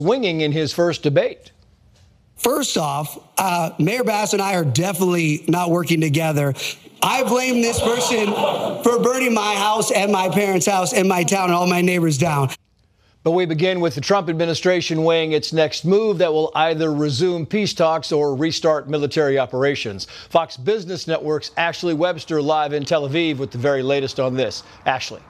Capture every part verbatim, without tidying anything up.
Swinging in his first debate. First off, uh, Mayor Bass and I are definitely not working together. I blame this person for burning my house and my parents' house and my town and all my neighbors down. But we begin with the Trump administration weighing its next move that will either resume peace talks or restart military operations. Fox Business Network's Ashley Webster live in Tel Aviv with the very latest on this. Ashley.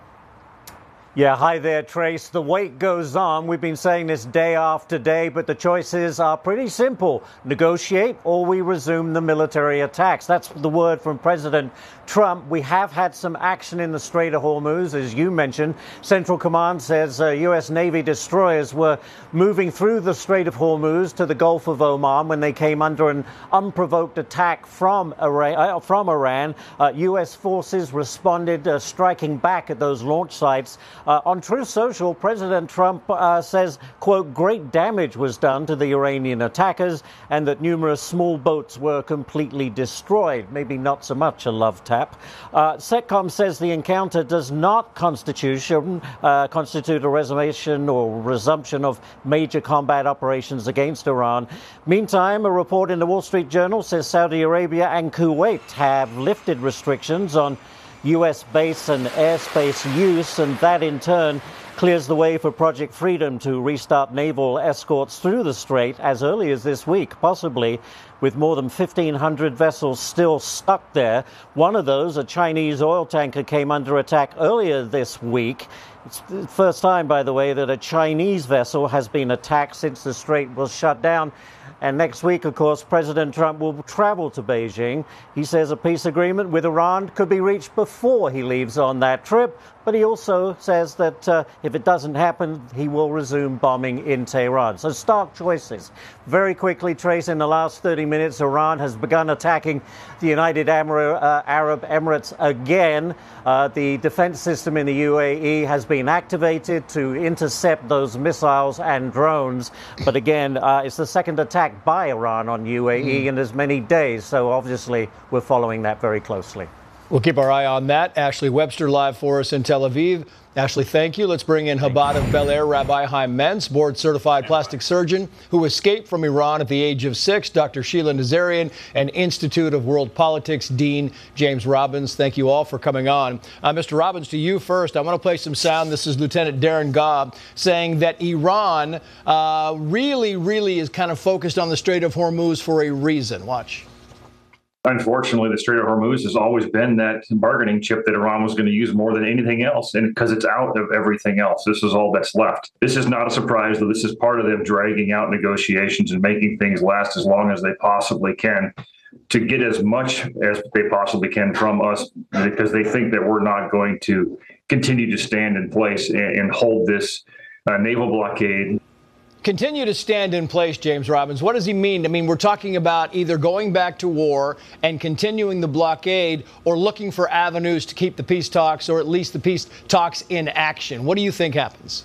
Yeah, hi there, Trace. The wait goes on. We've been saying this day after day, but the choices are pretty simple. Negotiate or we resume the military attacks. That's the word from President Trump. We have had some action in the Strait of Hormuz, as you mentioned. Central Command says uh, U S Navy destroyers were moving through the Strait of Hormuz to the Gulf of Oman when they came under an unprovoked attack from Iran. Uh, from Iran. Uh, U S forces responded, uh, striking back at those launch sites. Uh, on Truth Social, President Trump uh, says, quote, great damage was done to the Iranian attackers and that numerous small boats were completely destroyed. Maybe not so much a love tap. Uh, CENTCOM says the encounter does not constitution, uh, constitute a reservation or resumption of major combat operations against Iran. Meantime, a report in the Wall Street Journal says Saudi Arabia and Kuwait have lifted restrictions on U S base and airspace use, and that in turn clears the way for Project Freedom to restart naval escorts through the strait as early as this week, possibly with more than fifteen hundred vessels still stuck there. One of those, a Chinese oil tanker, came under attack earlier this week. It's the first time, by the way, that a Chinese vessel has been attacked since the strait was shut down. And next week, of course, President Trump will travel to Beijing. He says a peace agreement with Iran could be reached before he leaves on that trip. But he also says that uh, if it doesn't happen, he will resume bombing in Tehran. So stark choices. Very quickly, Trace, in the last thirty minutes, Iran has begun attacking the United Amir- uh, Arab Emirates again. Uh, the defense system in the U A E has been activated to intercept those missiles and drones. But again, uh, it's the second attack by Iran on U A E mm. in as many days. So obviously, we're following that very closely. We'll keep our eye on that. Ashley Webster live for us in Tel Aviv. Ashley, thank you. Let's bring in Chabad of Bel Air, Rabbi Chaim Mentz, board-certified plastic surgeon who escaped from Iran at the age of six, Doctor Sheila Nazarian, and Institute of World Politics Dean James Robbins. Thank you all for coming on. Uh, Mister Robbins, to you first. I want to play some sound. This is Lieutenant Darren Gobb saying that Iran uh, really, really is kind of focused on the Strait of Hormuz for a reason. Watch. Unfortunately, the Strait of Hormuz has always been that bargaining chip that Iran was going to use more than anything else, and because it's out of everything else, this is all that's left. This is not a surprise, though. This is part of them dragging out negotiations and making things last as long as they possibly can to get as much as they possibly can from us, because they think that we're not going to continue to stand in place and, and hold this uh, naval blockade. Continue to stand in place, James Robbins. What does he mean? I mean, we're talking about either going back to war and continuing the blockade or looking for avenues to keep the peace talks, or at least the peace talks in action. What do you think happens?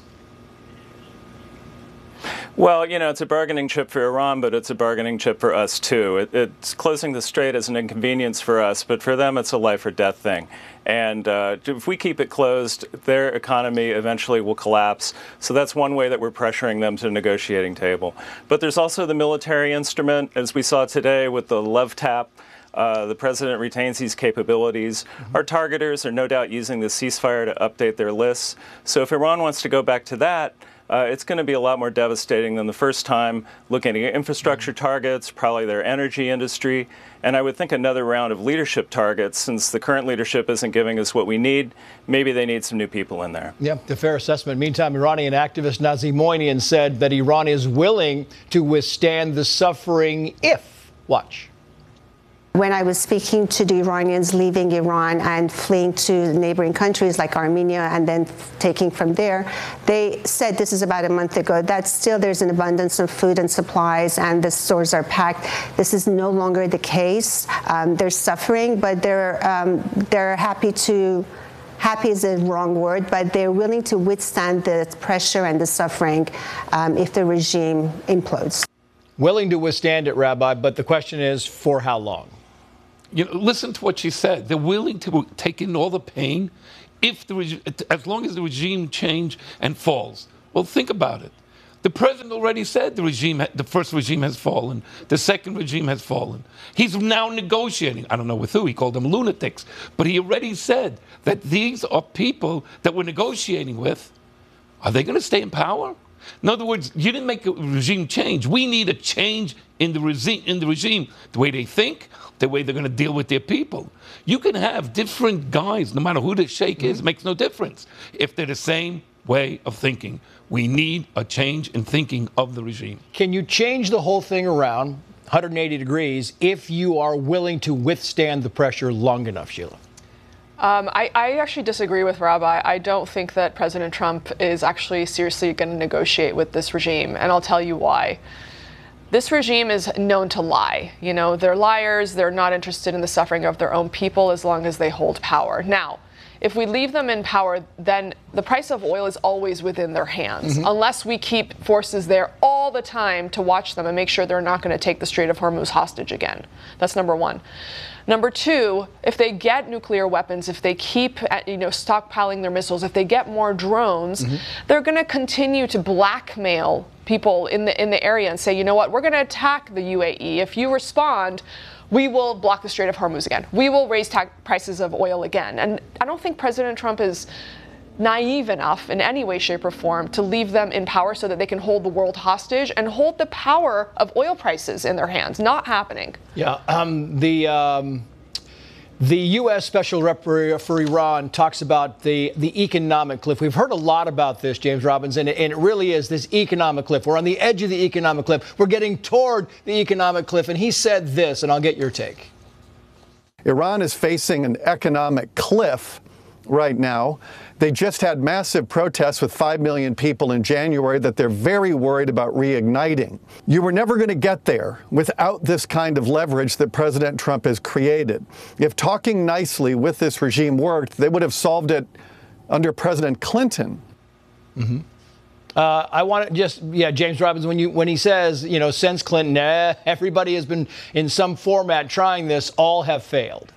Well, you know, it's a bargaining chip for Iran, but it's a bargaining chip for us, too. It, it's closing the strait as an inconvenience for us, but for them, it's a life or death thing. And uh, if we keep it closed, their economy eventually will collapse. So that's one way that we're pressuring them to the negotiating table. But there's also the military instrument, as we saw today with the love tap. Uh, the president retains these capabilities. Mm-hmm. Our targeters are no doubt using the ceasefire to update their lists. So if Iran wants to go back to that, Uh, it's going to be a lot more devastating than the first time, looking at infrastructure targets, probably their energy industry, and I would think another round of leadership targets, since the current leadership isn't giving us what we need. Maybe they need some new people in there. Yeah, the fair assessment. Meantime, Iranian activist Nazim Moinian said that Iran is willing to withstand the suffering if, watch. When I was speaking to the Iranians leaving Iran and fleeing to neighboring countries like Armenia and then taking from there, they said, this is about a month ago, that still there's an abundance of food and supplies and the stores are packed. This is no longer the case. Um, they're suffering, but they're, um, they're happy to, happy is the wrong word, but they're willing to withstand the pressure and the suffering um, if the regime implodes. Willing to withstand it, Rabbi, but the question is, for how long? You know, listen to what she said. They're willing to take in all the pain if the reg- as long as the regime change and falls. Well, think about it. The president already said the regime, the first regime has fallen. The second regime has fallen. He's now negotiating. I don't know with who. He called them lunatics. But he already said that these are people that we're negotiating with. Are they going to stay in power? In other words, you didn't make a regime change. We need a change in the regime, in the regime, the way they think, the way they're going to deal with their people. You can have different guys, no matter who the sheikh is, it makes no difference if they're the same way of thinking. We need a change in thinking of the regime. Can you change the whole thing around one hundred eighty degrees if you are willing to withstand the pressure long enough, Sheila? Um, I, I actually disagree with Rabbi. I don't think that President Trump is actually seriously going to negotiate with this regime, and I'll tell you why. This regime is known to lie. You know, they're liars. They're not interested in the suffering of their own people as long as they hold power. Now, if we leave them in power, then the price of oil is always within their hands, mm-hmm. unless we keep forces there all the time to watch them and make sure they're not going to take the Strait of Hormuz hostage again. That's number one. Number two, if they get nuclear weapons, if they keep, you know, stockpiling their missiles, if they get more drones, mm-hmm. they're going to continue to blackmail people in the in the area and say, you know what, we're going to attack the U A E. If you respond, we will block the Strait of Hormuz again. We will raise ta- prices of oil again. And I don't think President Trump is naive enough in any way, shape, or form to leave them in power so that they can hold the world hostage and hold the power of oil prices in their hands. Not happening. Yeah, um, the um, the U S Special Rep for, for Iran talks about the, the economic cliff. We've heard a lot about this, James Robbins, and it, and it really is this economic cliff. We're on the edge of the economic cliff. We're getting toward the economic cliff, and he said this, and I'll get your take. Iran is facing an economic cliff right now. They just had massive protests with five million people in January that they're very worried about reigniting. You were never going to get there without this kind of leverage that President Trump has created. If talking nicely with this regime worked, they would have solved it under President Clinton. Mm-hmm. Uh, I want to just, yeah, James Robbins, when you when he says, you know, since Clinton, eh, everybody has been in some format trying this, all have failed.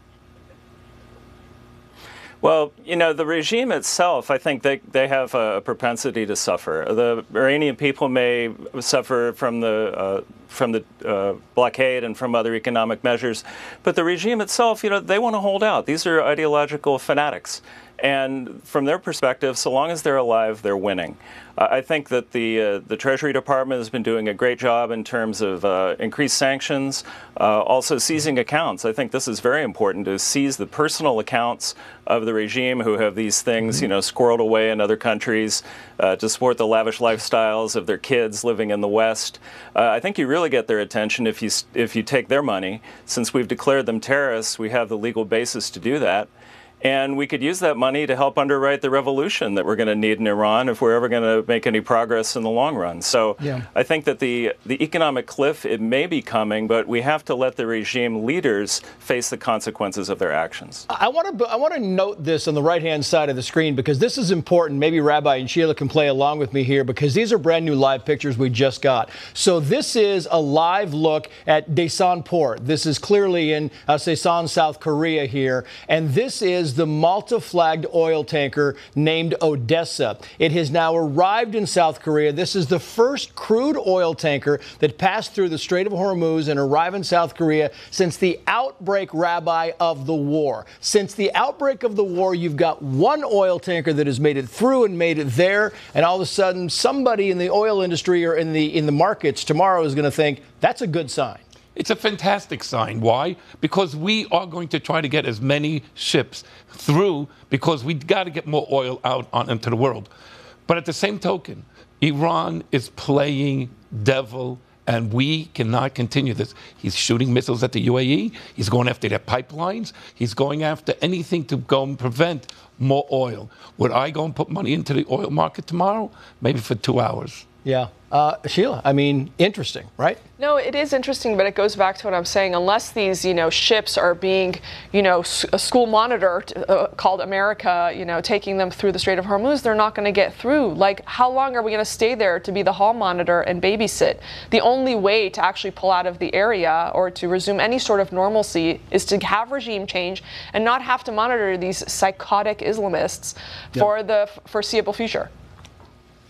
Well, you know, the regime itself, I think they, they have a propensity to suffer. The Iranian people may suffer from the uh, from the uh, blockade and from other economic measures, but the regime itself, you know, they want to hold out. These are ideological fanatics. And from their perspective, so long as they're alive, they're winning. Uh, I think that the uh, the Treasury Department has been doing a great job in terms of uh, increased sanctions, uh, also seizing accounts. I think this is very important, to seize the personal accounts of the regime who have these things, you know, squirreled away in other countries uh, to support the lavish lifestyles of their kids living in the West. Uh, I think you really get their attention if you if you take their money. Since we've declared them terrorists, we have the legal basis to do that. And we could use that money to help underwrite the revolution that we're going to need in Iran if we're ever going to make any progress in the long run. So yeah. I think that the, the economic cliff, it may be coming, but we have to let the regime leaders face the consequences of their actions. I want to I want to note this on the right-hand side of the screen, because this is important. Maybe Rabbi and Sheila can play along with me here, because these are brand new live pictures we just got. So this is a live look at Daesan Port. This is clearly in uh, Daesan, South Korea here. And this is the Malta-flagged oil tanker named Odessa. It has now arrived in South Korea. This is the first crude oil tanker that passed through the Strait of Hormuz and arrived in South Korea since the outbreak, Rabbi, of the war. Since the outbreak of the war, you've got one oil tanker that has made it through and made it there, and all of a sudden somebody in the oil industry or in the in the markets tomorrow is going to think that's a good sign. It's a fantastic sign. Why? Because we are going to try to get as many ships through, because we've got to get more oil out on, into the world. But at the same token, Iran is playing devil, and we cannot continue this. He's shooting missiles at the U A E. He's going after their pipelines. He's going after anything to go and prevent more oil. Would I go and put money into the oil market tomorrow? Maybe for two hours. Yeah. Uh, Sheila, I mean, interesting, right? No, it is interesting, but it goes back to what I'm saying. Unless these, you know, ships are being, you know, a school monitor uh, called America, you know, taking them through the Strait of Hormuz, they're not going to get through. Like, how long are we going to stay there to be the hall monitor and babysit? The only way to actually pull out of the area or to resume any sort of normalcy is to have regime change and not have to monitor these psychotic Islamists yep. for the foreseeable future.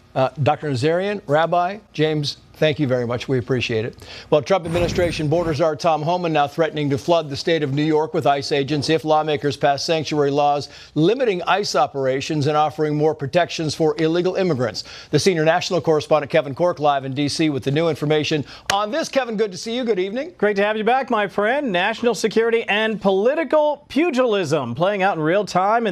Uh, Doctor Nazarian, Rabbi, James, thank you very much. We appreciate it. Well, Trump administration border czar Tom Homan now threatening to flood the state of New York with ICE agents if lawmakers pass sanctuary laws limiting ICE operations and offering more protections for illegal immigrants. The senior national correspondent Kevin Corke live in D C with the new information on this. Kevin, good to see you. Good evening. Great to have you back, my friend. National security and political pugilism playing out in real time.